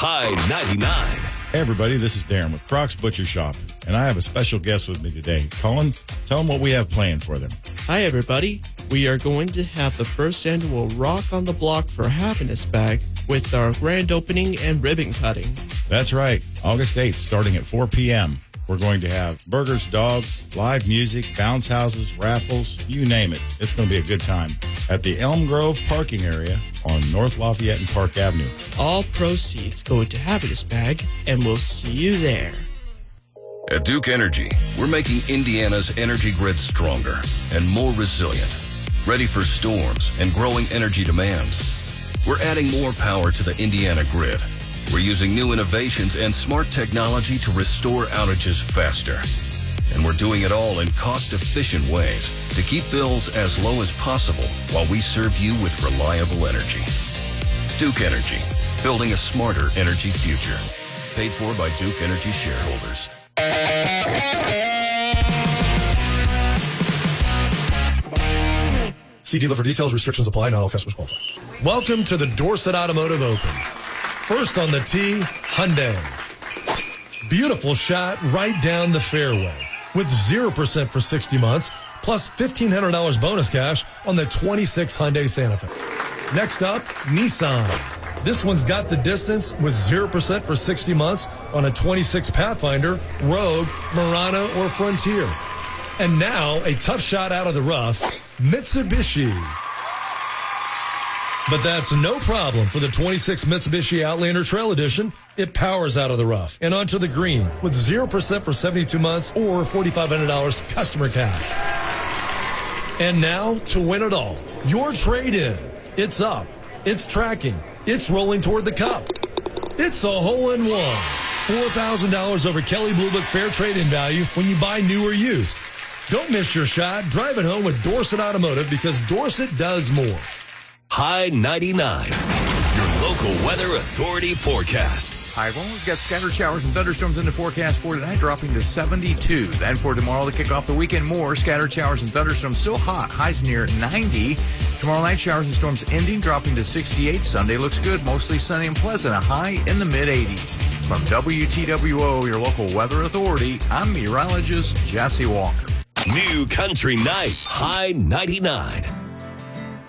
High 99. Hey, everybody, this is Darren with Crocs Butcher Shop, and I have a special guest with me today. Colin, tell them what we have planned for them. Hi, everybody. We are going to have the first annual Rock on the Block for Happiness Bag with our grand opening and ribbon cutting. That's right, August 8th, starting at 4 p.m. We're going to have burgers, dogs, live music, bounce houses, raffles, you name it. It's going to be a good time at the Elm Grove parking area on North Lafayette and Park Avenue. All proceeds go into Happiness Bag, and we'll see you there. At Duke Energy, we're making Indiana's energy grid stronger and more resilient, ready for storms and growing energy demands. We're adding more power to the Indiana grid. We're using new innovations and smart technology to restore outages faster. And we're doing it all in cost-efficient ways to keep bills as low as possible while we serve you with reliable energy. Duke Energy, building a smarter energy future. Paid for by Duke Energy shareholders. See dealer for details. Restrictions apply. Not all customers qualify. Welcome to the Dorset Automotive Open. First on the tee, Hyundai. Beautiful shot right down the fairway with 0% for 60 months, plus $1,500 bonus cash on the 26 Hyundai Santa Fe. Next up, Nissan. This one's got the distance with 0% for 60 months on a 26 Pathfinder, Rogue, Murano, or Frontier. And now, a tough shot out of the rough, Mitsubishi. But that's no problem for the 26 Mitsubishi Outlander Trail Edition. It powers out of the rough and onto the green with 0% for 72 months or $4,500 customer cash. And now, to win it all, your trade-in. It's up. It's tracking. It's rolling toward the cup. It's a hole-in-one. $4,000 over Kelly Blue Book Fair trade-in value when you buy new or used. Don't miss your shot. Drive it home with Dorset Automotive because Dorset does more. High 99, your local weather authority forecast. Hi, everyone. We've got scattered showers and thunderstorms in the forecast for tonight, dropping to 72. Then for tomorrow, to kick off the weekend, more scattered showers and thunderstorms. Still hot. Highs near 90. Tomorrow night, showers and storms ending, dropping to 68. Sunday looks good. Mostly sunny and pleasant. A high in the mid-80s. From WTWO, your local weather authority, I'm meteorologist Jesse Walker. New Country Nights. High 99.